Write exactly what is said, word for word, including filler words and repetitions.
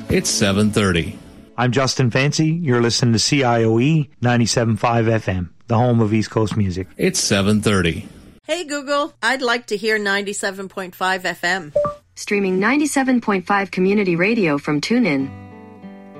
It's seven thirty. I'm Justin Fancy. You're listening to C I O E ninety-seven point five F M, the home of East Coast music. It's seven thirty. Hey Google, I'd like to hear ninety-seven point five F M. Streaming ninety-seven point five community radio from TuneIn.